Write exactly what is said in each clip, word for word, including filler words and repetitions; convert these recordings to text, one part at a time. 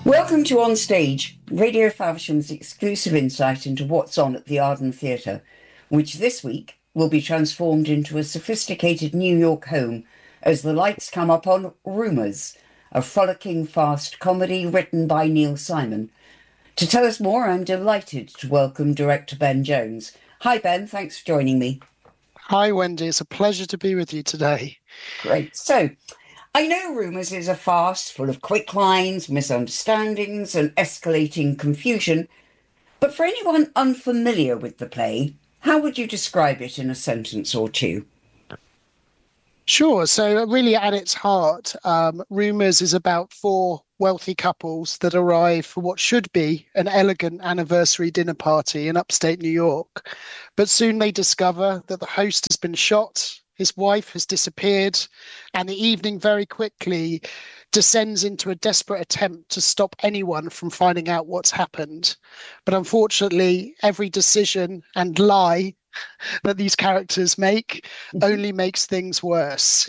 Welcome to On Stage, Radio Faversham's exclusive insight into what's on at the Arden Theatre, which this week will be transformed into a sophisticated New York home as the lights come up on Rumours, a frolicking fast comedy written by Neil Simon. To tell us more, I'm delighted to welcome director Ben Jones. Hi Ben, thanks for joining me. Hi Wendy, it's a pleasure to be with you today. Great. So, I know Rumours is a farce full of quick lines, misunderstandings, and escalating confusion, but for anyone unfamiliar with the play, how would you describe it in a sentence or two? Sure. So, really, at its heart, um, Rumours is about four wealthy couples that arrive for what should be an elegant anniversary dinner party in upstate New York. But soon they discover that the host has been shot, his wife has disappeared, and the evening very quickly descends into a desperate attempt to stop anyone from finding out what's happened. But unfortunately, every decision and lie that these characters make only makes things worse.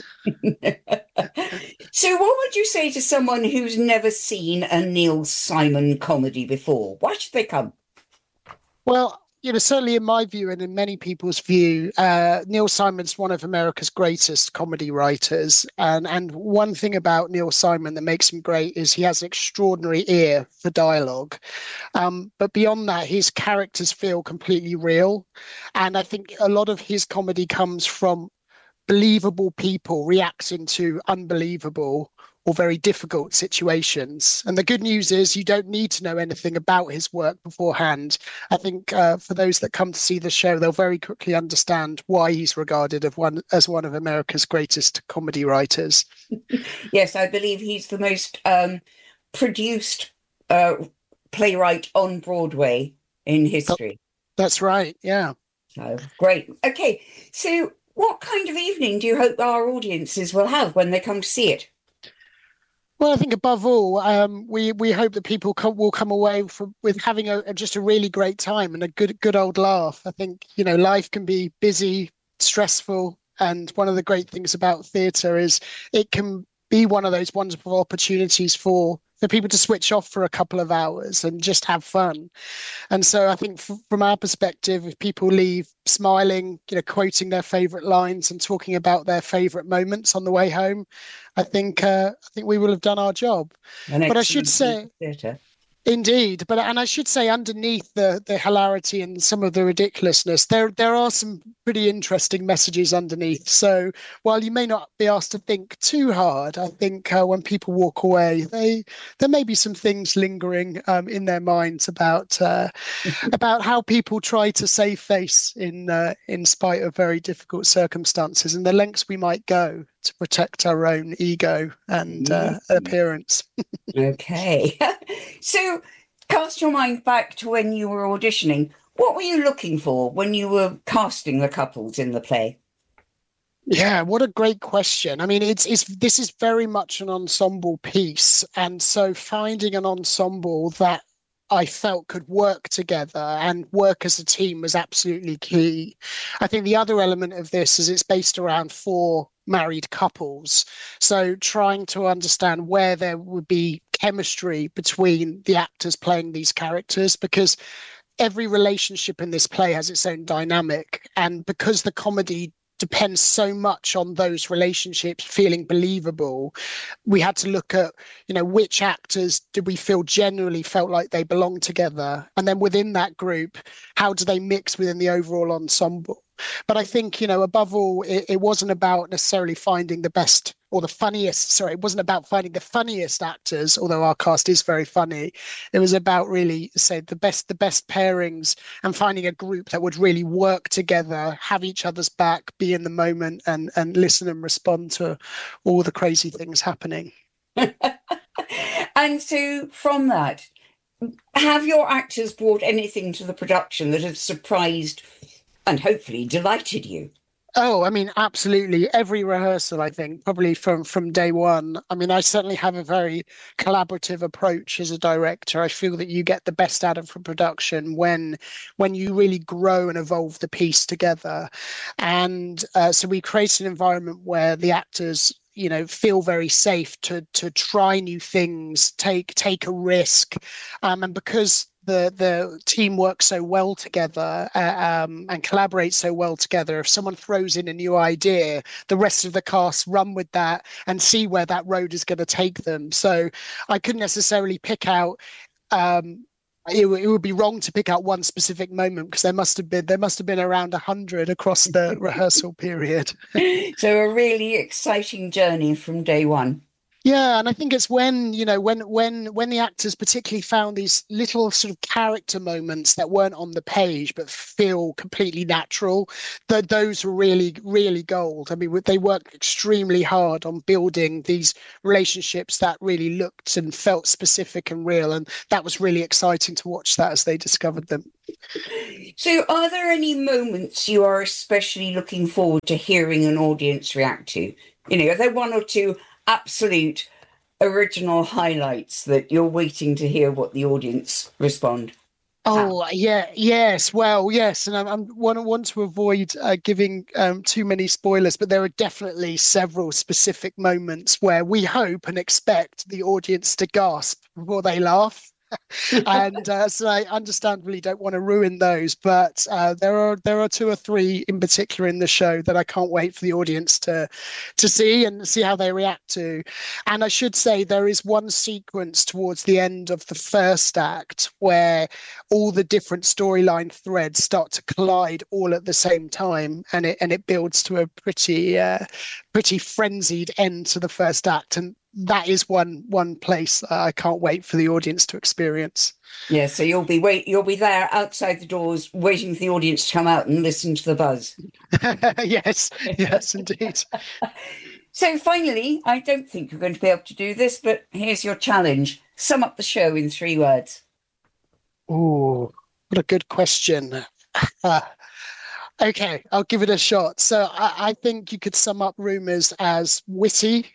So what would you say to someone who's never seen a Neil Simon comedy before? Why should they come? Well, you know, certainly in my view and in many people's view, uh, Neil Simon's one of America's greatest comedy writers. And, and one thing about Neil Simon that makes him great is he has an extraordinary ear for dialogue. Um, but beyond that, his characters feel completely real. And I think a lot of his comedy comes from believable people reacting to unbelievable or very difficult situations. And the good news is you don't need to know anything about his work beforehand. I think uh, for those that come to see the show, they'll very quickly understand why he's regarded as one, as one of America's greatest comedy writers. Yes, I believe he's the most um, produced uh, playwright on Broadway in history. That's right, yeah. So, great. Okay, so what kind of evening do you hope our audiences will have when they come to see it? Well, I think above all, um, we we hope that people come, will come away from, with having a, a just a really great time and a good good old laugh. I think, you know, life can be busy, stressful, and one of the great things about theatre is it can be one of those wonderful opportunities for for people to switch off for a couple of hours and just have fun. And so I think f- from our perspective, if people leave smiling, you know, quoting their favorite lines and talking about their favorite moments on the way home, I think uh, I think we will have done our job. An But I should excellent say, theatre. indeed, but and I should say, underneath the the hilarity and some of the ridiculousness, there there are some pretty interesting messages underneath. So while you may not be asked to think too hard, I think uh, when people walk away, they there may be some things lingering um, in their minds about uh, about how people try to save face in uh, in spite of very difficult circumstances and the lengths we might go to protect our own ego and uh, appearance. Okay. So cast your mind back to when you were auditioning. What were you looking for when you were casting the couples in the play? Yeah, what a great question. I mean, it's it's this is very much an ensemble piece, and so finding an ensemble that I felt could work together and work as a team was absolutely key. I think the other element of this is it's based around four married couples. So trying to understand where there would be chemistry between the actors playing these characters, because every relationship in this play has its own dynamic. And because the comedy depends so much on those relationships feeling believable, we had to look at, you know, which actors did we feel generally felt like they belonged together, and then within that group, how do they mix within the overall ensemble. But I think, you know, above all, it, it wasn't about necessarily finding the best or the funniest. Sorry, it wasn't about finding the funniest actors, although our cast is very funny. It was about really, say, the best, the best pairings and finding a group that would really work together, have each other's back, be in the moment, and and listen and respond to all the crazy things happening. And so from that, have your actors brought anything to the production that has surprised and hopefully delighted you? Oh, I mean, absolutely. Every rehearsal, I think, probably from from day one. I mean, I certainly have a very collaborative approach as a director. I feel that you get the best out of a production when when you really grow and evolve the piece together. And uh, so we create an environment where the actors you know, feel very safe to to try new things, take take a risk, um, and because the the team works so well together uh, um, and collaborates so well together, if someone throws in a new idea, the rest of the cast run with that and see where that road is going to take them. So I couldn't necessarily pick out. Um, it, it would be wrong to pick out one specific moment, because there must have been there must have been around a hundred across the rehearsal period. So a really exciting journey from day one. Yeah, and I think it's when, you know, when when when the actors particularly found these little sort of character moments that weren't on the page but feel completely natural, that those were really, really gold. I mean, they worked extremely hard on building these relationships that really looked and felt specific and real, and that was really exciting to watch that as they discovered them. So are there any moments you are especially looking forward to hearing an audience react to? You know, are there one or two absolute original highlights that you're waiting to hear what the audience respond? Oh, yeah, yes. Well, yes. And I I'm, want, want to avoid uh, giving um, too many spoilers, but there are definitely several specific moments where we hope and expect the audience to gasp before they laugh. and uh, so I understandably don't want to ruin those, but uh, there are there are two or three in particular in the show that I can't wait for the audience to to see and see how they react to. And I should say there is one sequence towards the end of the first act where all the different storyline threads start to collide all at the same time, and it and it builds to a pretty uh, pretty frenzied end to the first act. And that is one one place I can't wait for the audience to experience. Yeah, so you'll be wait you'll be there outside the doors waiting for the audience to come out and listen to the buzz. Yes, yes, indeed. So finally, I don't think you're going to be able to do this, but here's your challenge. Sum up the show in three words. Oh, what a good question. Okay, I'll give it a shot. So I, I think you could sum up Rumours as witty,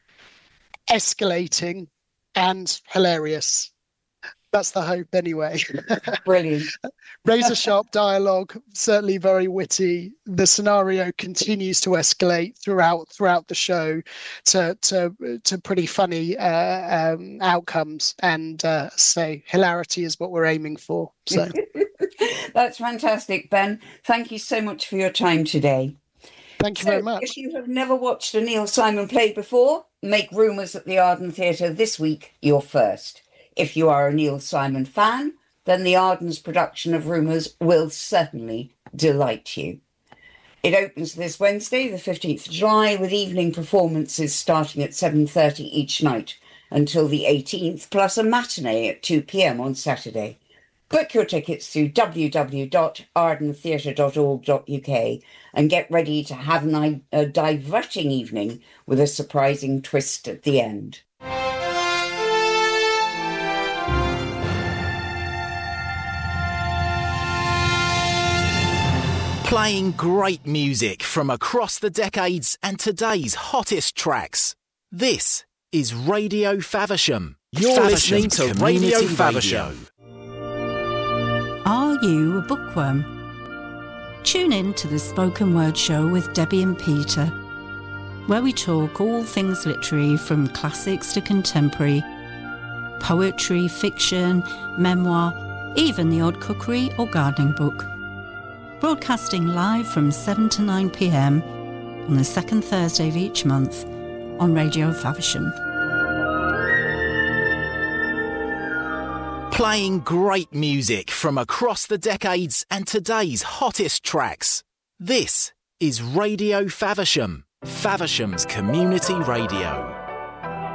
escalating, and hilarious. That's the hope anyway. Brilliant. Razor sharp dialogue, certainly very witty. The scenario continues to escalate throughout throughout the show to to to pretty funny uh, um, outcomes, and uh, say hilarity is what we're aiming for. So that's fantastic, Ben. Thank you so much for your time today. Thank you so, very much. If you have never watched a Neil Simon play before, make Rumours at the Arden Theatre this week your first. If you are a Neil Simon fan, then the Arden's production of Rumours will certainly delight you. It opens this Wednesday, the fifteenth of July, with evening performances starting at seven thirty each night until the eighteenth, plus a matinee at two p.m. on Saturday. Book your tickets through w w w dot arden theatre dot org dot u k and get ready to have an, a diverting evening with a surprising twist at the end. Playing great music from across the decades and today's hottest tracks. This is Radio Faversham. You're Faversham listening to Radio Community Faversham. Are you a bookworm? Tune in to the Spoken Word Show with Debbie and Peter, where we talk all things literary from classics to contemporary, poetry, fiction, memoir, even the odd cookery or gardening book. Broadcasting live from seven to nine p.m. on the second Thursday of each month on Radio Faversham. Playing great music from across the decades and today's hottest tracks. This is Radio Faversham, Faversham's community radio.